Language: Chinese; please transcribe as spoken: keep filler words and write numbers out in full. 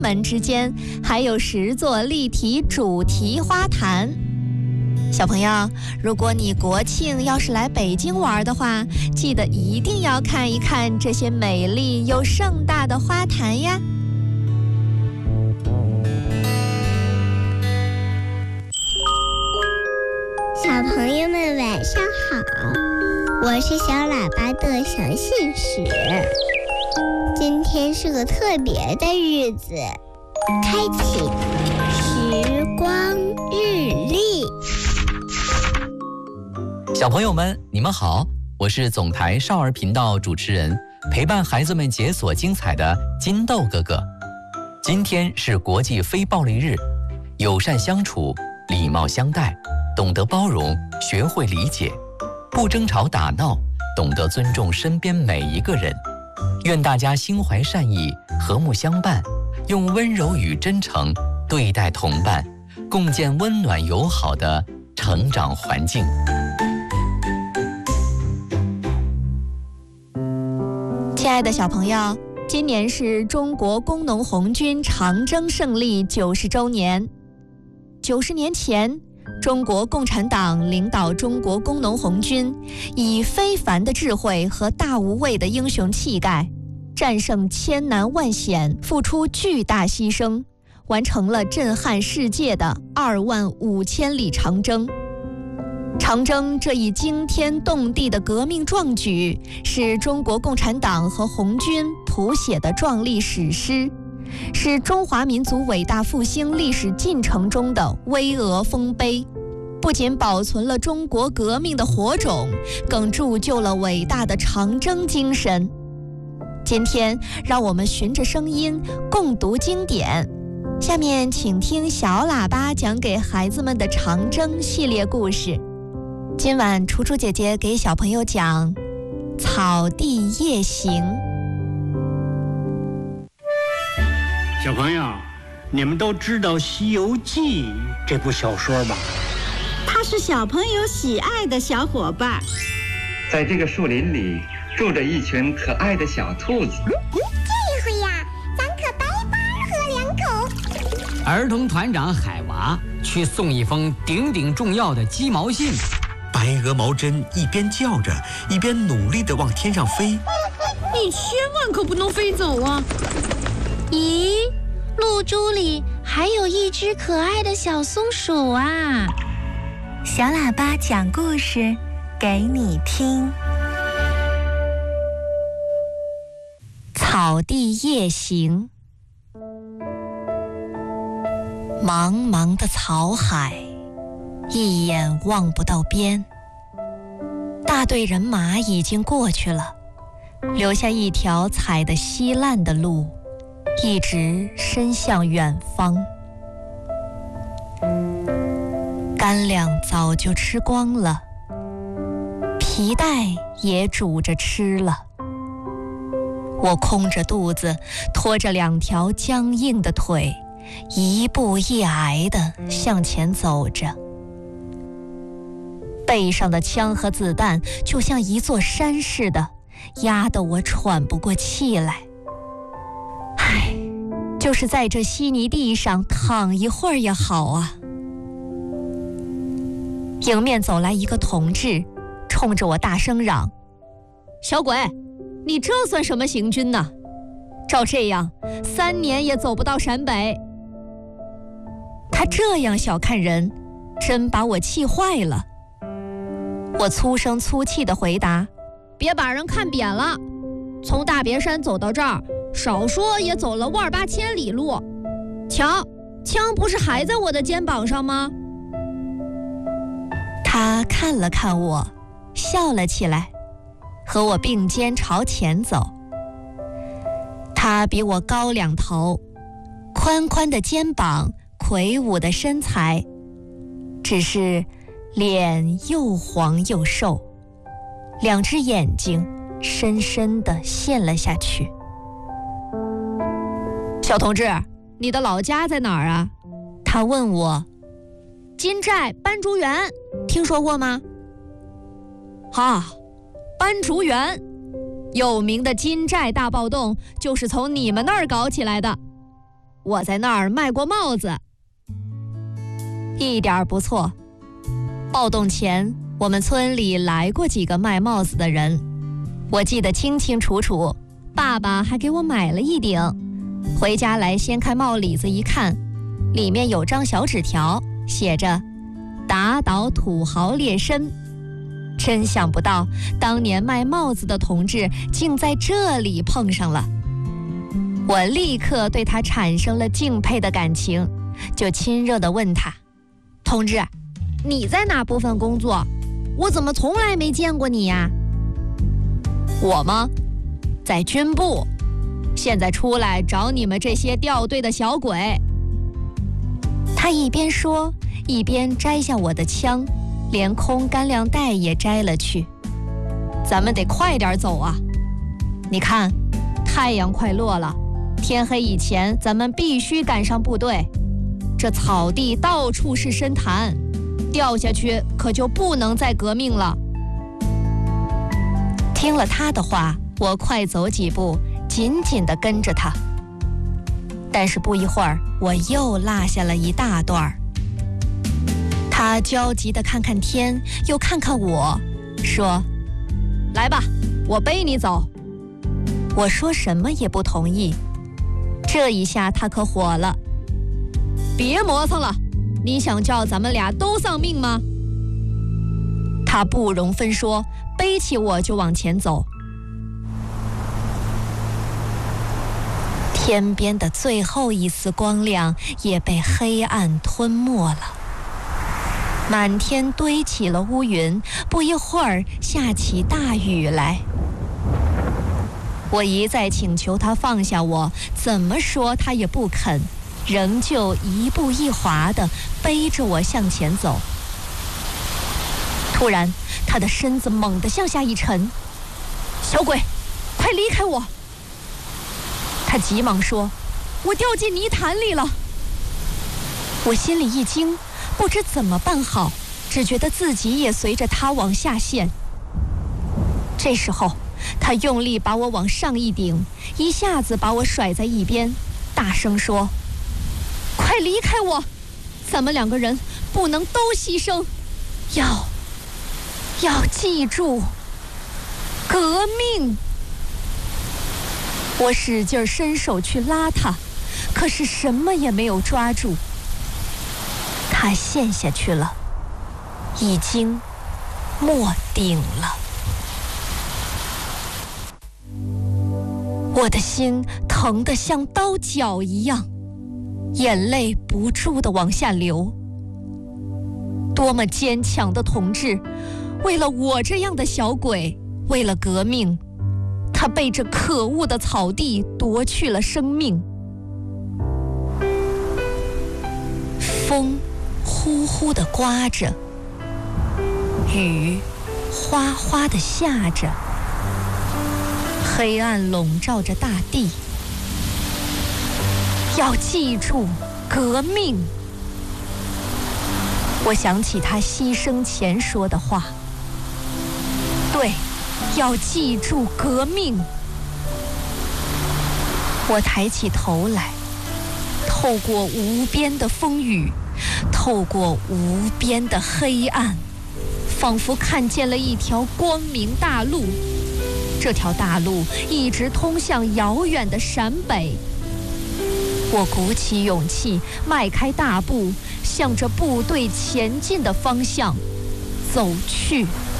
门之间还有十座立体主题花坛。小朋友，如果你国庆要是来北京玩的话，记得一定要看一看这些美丽又盛大的花坛呀。 小朋友们晚上好，我是小喇叭的小信使。今天是个特别的日子，开启时光日历。 小朋友们，你们好，我是总台少儿频道主持人，陪伴孩子们解锁精彩的金豆哥哥。今天是国际非暴力日，友善相处，礼貌相待，懂得包容，学会理解，不争吵打闹，懂得尊重身边每一个人。愿大家心怀善意，和睦相伴，用温柔与真诚对待同伴，共建温暖友好的成长环境。 亲爱的小朋友，今年是中国工农红军长征胜利九十周年。九十年前，中国共产党领导中国工农红军，以非凡的智慧和大无畏的英雄气概，战胜千难万险，付出巨大牺牲，完成了震撼世界的二万五千里长征。长征这一惊天动地的革命壮举，是中国共产党和红军谱写的壮丽史诗，是中华民族伟大复兴历史进程中的巍峨丰碑，不仅保存了中国革命的火种，更铸就了伟大的长征精神。今天，让我们循着声音共读经典。下面请听小喇叭讲给孩子们的长征系列故事。今晚楚楚姐姐给小朋友讲《草地夜行》。 小朋友，你们都知道《西游记》这部小说吧？ 它是小朋友喜爱的小伙伴。 在这个树林里住着一群可爱的小兔子。 这回呀，咱可白白喝两口。 儿童团长海娃去送一封顶顶重要的鸡毛信。 白鹅毛针一边叫着，一边努力地往天上飞。 你千万可不能飞走啊！ 咦，露珠里还有一只可爱的小松鼠啊！ 小喇叭讲故事给你听。草地夜行。茫茫的草海，一眼望不到边。大队人马已经过去了，留下一条踩得稀烂的路，一直伸向远方。干粮早就吃光了，皮带也煮着吃了。我空着肚子，拖着两条僵硬的腿，一步一挨地向前走着。背上的枪和子弹就像一座山似的，压得我喘不过气来。唉，就是在这稀泥地上躺一会儿也好啊。迎面走来一个同志，冲着我大声嚷：小鬼，你这算什么行军呢？照这样，三年也走不到陕北。他这样小看人，真把我气坏了。我粗声粗气地回答：别把人看扁了，从大别山走到这儿，少说也走了万八千里路。瞧，枪不是还在我的肩膀上吗？他看了看我，笑了起来，和我并肩朝前走。他比我高两头，宽宽的肩膀，魁梧的身材，只是脸又黄又瘦，两只眼睛深深地陷了下去。小同志，你的老家在哪儿啊？他问我。金寨斑竹园，听说过吗？啊，斑竹园，有名的金寨大暴动就是从你们那儿搞起来的。 我在那儿卖过帽子。一点不错。暴动前，我们村里来过几个卖帽子的人，我记得清清楚楚。爸爸还给我买了一顶，回家来掀开帽里子一看，里面有张小纸条，写着“打倒土豪劣绅”。真想不到，当年卖帽子的同志竟在这里碰上了。我立刻对他产生了敬佩的感情，就亲热地问他：“同志，你在哪部分工作？我怎么从来没见过你呀？”“我吗？在军部，现在出来找你们这些掉队的小鬼。”他一边说，一边摘下我的枪，连空干粮袋也摘了去。咱们得快点走啊！你看，太阳快落了，天黑以前咱们必须赶上部队。这草地到处是深潭，掉下去可就不能再革命了。听了他的话，我快走几步，紧紧地跟着他。但是不一会儿，我又落下了一大段。他焦急地看看天，又看看我，说：“来吧，我背你走。”我说什么也不同意。这一下他可火了：“别磨蹭了，你想叫咱们俩都丧命吗？”他不容分说，背起我就往前走。天边的最后一丝光亮也被黑暗吞没了，满天堆起了乌云，不一会儿下起大雨来。我一再请求他放下我，怎么说他也不肯，仍旧一步一滑地背着我向前走。突然，他的身子猛地向下一沉：“小鬼，快离开我！”他急忙说：“我掉进泥潭里了。”我心里一惊，不知怎么办好，只觉得自己也随着他往下陷。这时候，他用力把我往上一顶，一下子把我甩在一边，大声说：“快离开我！咱们两个人不能都牺牲，要要记住，革命！”我使劲伸手去拉他，可是什么也没有抓住。他陷下去了，已经没顶了。我的心疼得像刀绞一样，眼泪不住地往下流。多么坚强的同志，为了我这样的小鬼，为了革命，他被这可恶的草地夺去了生命。风呼呼地刮着，雨哗哗地下着，黑暗笼罩着大地。要记住革命！我想起他牺牲前说的话，对，要记住革命！我抬起头来，透过无边的风雨，透过无边的黑暗，仿佛看见了一条光明大路。这条大路一直通向遥远的陕北。我鼓起勇气，迈开大步，向着部队前进的方向走去。